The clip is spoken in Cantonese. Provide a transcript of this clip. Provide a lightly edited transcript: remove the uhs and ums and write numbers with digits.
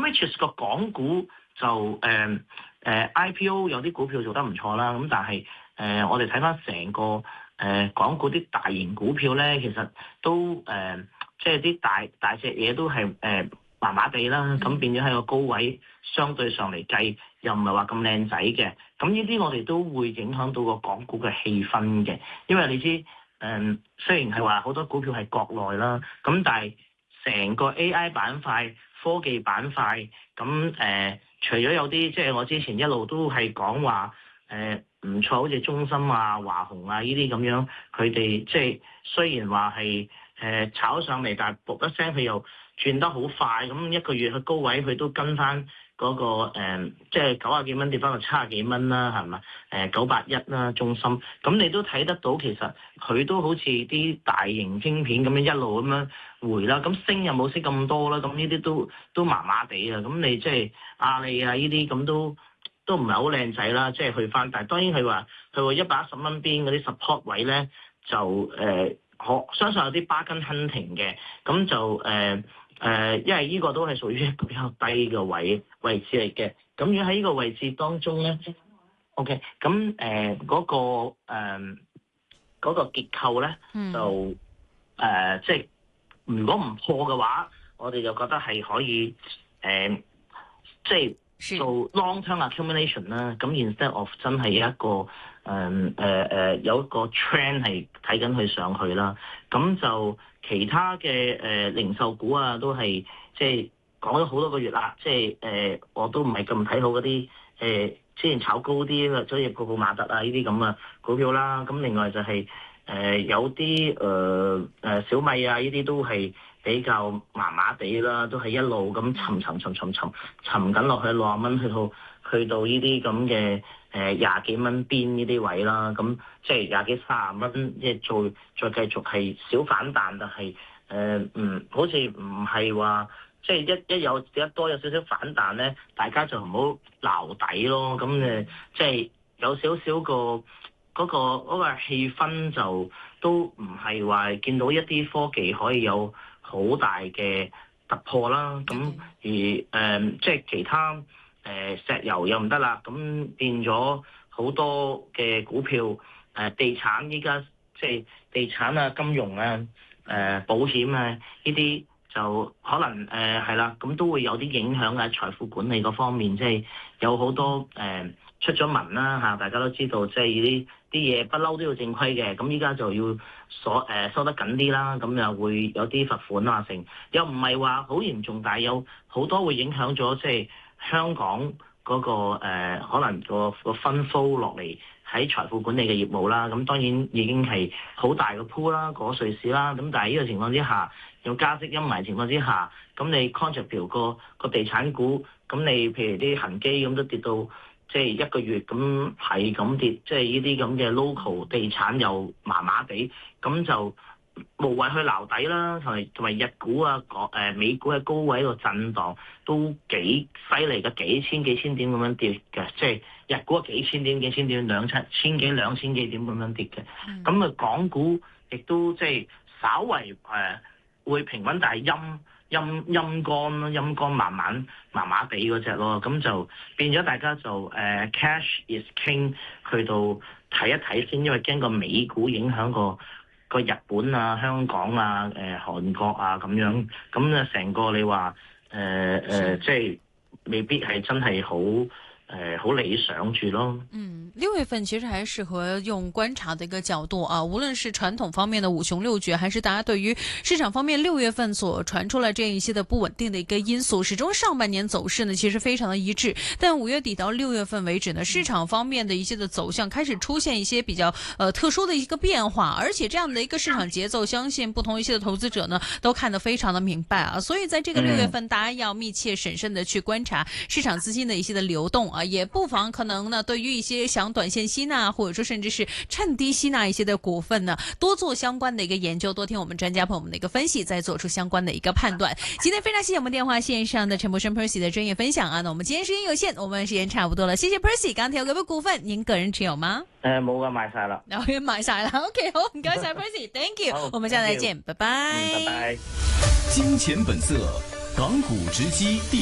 which is 個港股就IPO 有啲股票做得唔錯啦，咁但係我哋睇翻成個港股啲大型股票咧，其實都即係啲大隻嘢都係麻麻地啦，咁變咗喺個高位相對上嚟計，又唔係話咁靚仔嘅。咁呢啲我哋都會影響到個港股嘅氣氛嘅，因為你知雖然係話好多股票係國內啦，咁但係成個 AI 板塊、科技板塊，咁除咗有啲即係我之前一路都係講話唔錯，好似中芯啊、華虹啊呢啲咁樣，佢哋即係雖然話係炒上嚟，但係噗一聲佢又轉得好快，咁一個月去高位佢都跟翻嗰個即係90幾蚊跌翻到70幾蚊啦，係咪？981啦，中芯，咁你都睇得到其實佢都好似啲大型晶片咁樣一路咁樣回啦，咁升又冇升咁多啦，咁呢啲都麻麻地啊，咁你即係阿里啊呢啲咁都唔係好靚仔啦，即係去翻，但係當然佢話110蚊邊嗰啲 support 位咧就相信有啲 bargain hunting 嘅，咁就因為呢個都係屬於一個比較低嘅位置嚟嘅，咁如果喺呢個位置當中咧 ，OK， 咁嗰個結構咧就即係如果唔破嘅話，我哋就覺得係可以即係做 long term accumulation 啦。咁 instead of 真係一個有一個 trend 係睇緊佢上去啦。咁就其他嘅零售股啊，都係即係講咗好多個月啦。即係我都唔係咁睇好嗰啲之前炒高啲嘅，所以個馬特啊呢啲咁嘅股票啦。咁另外就係有啲小米啊呢啲都係比較麻麻地啦，都係一路咁沉緊落去60蚊，去到呢啲咁嘅20幾蚊邊呢啲位啦，咁即係20幾30蚊，即係再繼續係小反彈，但係好似唔係話即係一多有少少反彈咧，大家就唔好撈底咯。咁即係有少少嗰個氣氛就都唔係話見到一啲科技可以有好大嘅突破啦。咁而即係其他石油又唔得啦，咁變咗好多嘅股票地產依家即係地產啊、金融啊、保險啊呢啲就可能係啦，咁都會有啲影響喺財富管理嗰方面，即係有好多出咗文啦嚇，大家都知道即係呢啲嘢不嬲都要正規嘅，咁依家就要收得緊啲啦，咁又會有啲罰款啊成，又唔係話好嚴重，但係有好多會影響咗即係香港嗰個可能個分 flow 落嚟喺財富管理嘅業務啦，咁當然已經係好大個 pool 啦，過瑞士啦，咁但係呢個情況之下，有加息陰霾情況之下，咁你 contract 個地產股，咁你譬如啲恒基咁都跌到即係一個月咁係咁跌，即係呢啲咁嘅 local 地產又麻麻地，咁就無謂去撈底啦，同埋日股啊、美股喺高位度震盪都幾犀利嘅，幾千點咁樣跌嘅，即係日股幾千點、2000幾點咁樣跌嘅。咁啊，港股亦都即係稍為會平穩，但係陰乾麻麻地嗰隻咯，咁就變咗大家就cash is king 去到睇一睇先，因為驚個美股影響個日本啊、香港啊、韓國啊咁樣，咁啊成個你話即係未必係真係好理想住咯。 6月份其實還適合用觀察的一個角度啊，無論是傳統方面的五窮六絕，還是大家對於市場方面6月份所傳出來這一些的不穩定的一個因素，始終上半年走勢呢其實非常的一致，但5月底到6月份為止呢，市場方面的一些的走向開始出現一些比較特殊的一個變化，而且這樣的一個市場節奏，相信不同一些的投資者呢都看得非常的明白啊，所以在這個6月份，大家要密切審慎的去觀察市場資金的一些的流動啊，也不妨可能呢對於一些想短線吸納，或者說甚至是趁低吸納一些的股份呢，多做相關的一個研究，多聽我們專家朋友們的一個分析，再做出相關的一個判斷。今天非常謝謝我們電話線上的陳柏軒 Percy 的專業分享啊！那我們今天時間有限，我們時間差不多了，謝謝 Percy。剛提到嘅股份，您個人持有嗎？ 冇㗎，賣晒啦。 賣晒啦。OK， 好，唔該晒 Percy，Thank you。我們下次再見，拜拜。 拜拜。 金錢本色，港股直擊。